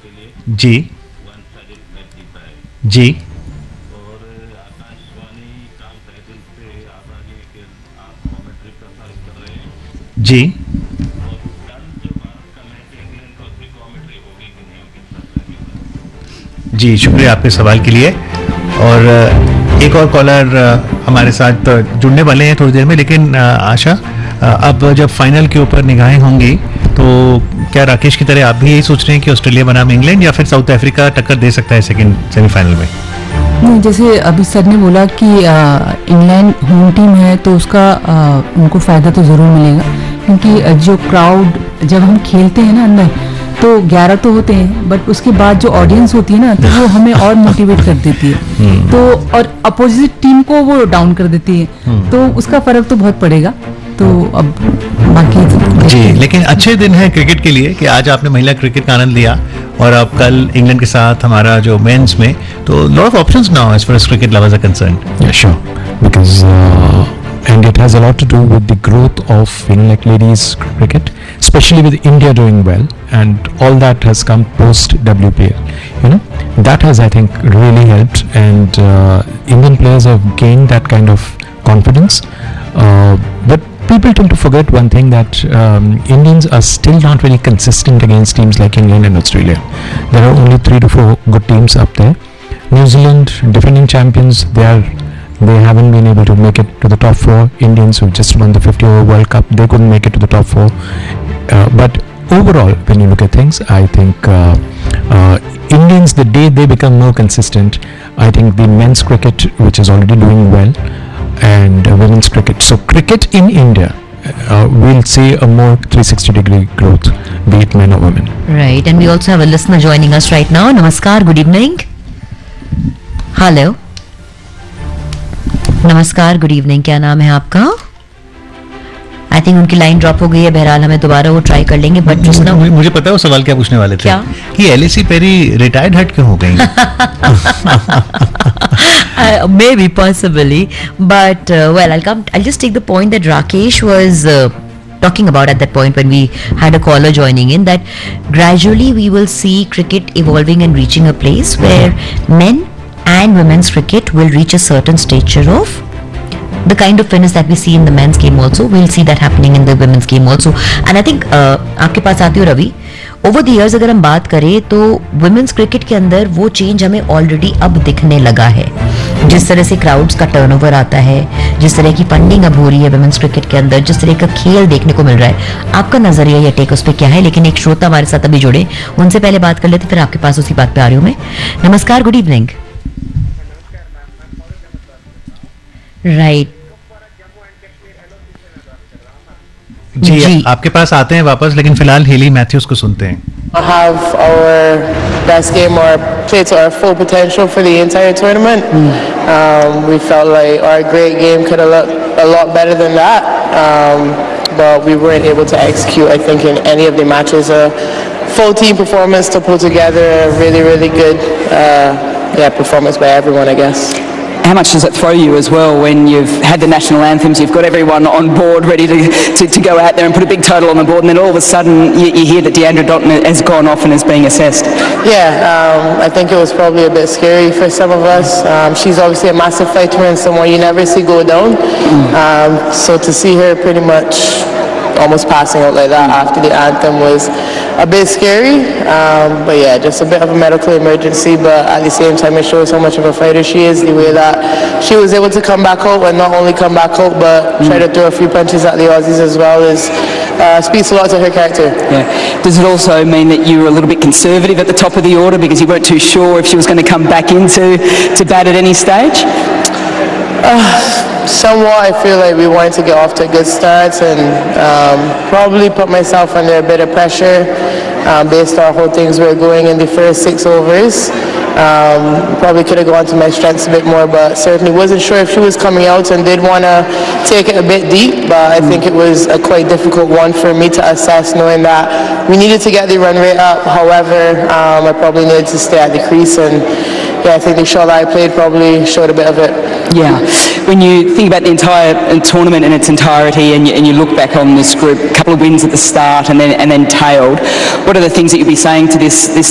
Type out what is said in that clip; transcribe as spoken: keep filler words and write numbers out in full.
जी जी जी जी शुक्रिया आपके सवाल के लिए। और एक और कॉलर हमारे साथ जुड़ने वाले हैं थोड़ी देर में, लेकिन आशा अब जब फाइनल के ऊपर निगाहें होंगी तो क्या राकेश की तरह आप भी यही सोच रहे हैं कि ऑस्ट्रेलिया बनाम इंग्लैंड या फिर साउथ अफ्रीका टक्कर दे सकता है सेकंड सेमीफाइनल में? नहीं, जैसे अभी सर ने बोला कि इंग्लैंड होम टीम है तो उसका आ, उनको फ़ायदा तो ज़रूर मिलेगा, क्योंकि जो क्राउड जब हम खेलते हैं ना अंदर तो ग्यारह तो होते हैं, बट उसके बाद जो ऑडियंस होती है ना तो वो हमें और मोटिवेट कर देती है, तो और अपोजिट टीम को वो डाउन कर देती है, तो उसका फ़र्क तो बहुत पड़ेगा। तो अब बाकी जी, लेकिन अच्छे दिन है क्रिकेट के लिए कि आज आपने महिला क्रिकेट का आनंद लिया और अब कल इंग्लैंड के साथ हमारा जो मेंस में, तो lot of options now as far as cricket lovers are concerned. Sure, because uh, and it has a lot to do with the growth of, you know, like ladies cricket, especially with India doing well, and all that has come post W P L. You know, that has, I think, really helped, and uh, Indian players have gained that kind of confidence. Uh, but people tend to forget one thing, that um, Indians are still not really consistent against teams like England and Australia. There are only three to four good teams up there. New Zealand, defending champions, they are they haven't been able to make it to the top four. Indians who just won the fifty over World Cup, they couldn't make it to the top four. Uh, but overall, when you look at things, I think uh, uh, Indians, the day they become more consistent, I think the men's cricket, which is already doing well, and uh, women's cricket. So cricket in India, uh, we'll see a more three sixty degree growth, be it men or women. Right, and we also have a listener joining us right now. Namaskar, good evening. Hello. नमस्कार, good evening, क्या नाम है आपका? I think उनकी line drop हो गई है, बहरहाल हमें दोबारा वो ट्राई कर लेंगे। बट just now, मुझे पता है वो सवाल क्या पूछने वाले थे। क्या? कि एलिसी पेरी रिटायर्ड हट क्यों हो गई? uh, maybe, possibly, but uh, well, I'll come. I'll just take the point that Rakesh was uh, talking about at that point when we had a caller joining in, that gradually we will see cricket evolving and reaching a place where men and women's cricket will reach a certain stature of the kind of fitness that we see in the men's game also. We'll see that happening in the women's game also. And I think uh, आपके पास आती हो Ravi, over the years अगर हम बात करें तो women's cricket के अंदर वो चेंज हमें ऑलरेडी अब दिखने लगा है। जिस तरह से क्राउड्स का टर्नओवर आता है, जिस तरह की फंडिंग अब हो रही है वुमेन्स क्रिकेट के अंदर, जिस तरह का खेल देखने को मिल रहा है, आपका नजरिया या टेक उस पर क्या है? लेकिन एक श्रोता हमारे साथ अभी जुड़े, उनसे पहले बात कर लेते, फिर आपके पास उसी बात पे आ रही हूँ मैं। नमस्कार, गुड इवनिंग। राइट, जी, जी आपके पास आते हैं वापस, लेकिन फिलहाल हेली मैथ्यूज को सुनते हैं। Have our best game or play to our full potential for the entire tournament. Mm. Um, we felt like our great game could have looked a lot better than that, um, but we weren't able to execute, I think, in any of the matches. A full team performance to pull together a really, really good uh, yeah, performance by everyone, I guess. How much does it throw you as well when you've had the national anthems, you've got everyone on board ready to, to, to go out there and put a big total on the board, and then all of a sudden you, you hear that Deandra Dottin has gone off and is being assessed? Yeah, um, I think it was probably a bit scary for some of us. Um, she's obviously a massive fighter and someone you never see go down. Mm. Um, so to see her pretty much almost passing out like that after the anthem was a bit scary, um, but yeah, just a bit of a medical emergency, but at the same time it shows how much of a fighter she is, the way that she was able to come back out, and not only come back out but mm. try to throw a few punches at the Aussies as well, is uh, speaks a lot to her character. Yeah. Does it also mean that you were a little bit conservative at the top of the order because you weren't too sure if she was going to come back into to bat at any stage? Uh, Somewhat, I feel like we wanted to get off to a good start, and um, probably put myself under a bit of pressure um, based on how things were going in the first six overs. Um, probably could have gone to my strengths a bit more, but certainly wasn't sure if she was coming out and did want to take it a bit deep, but I think it was a quite difficult one for me to assess, knowing that we needed to get the run rate up. However, um, I probably needed to stay at the crease, and yeah, I think the shot that I played probably showed a bit of it. Yeah. When you think about the entire tournament in its entirety, and you, and you look back on this group, a couple of wins at the start and then and then tailed, what are the things that you'll be saying to this this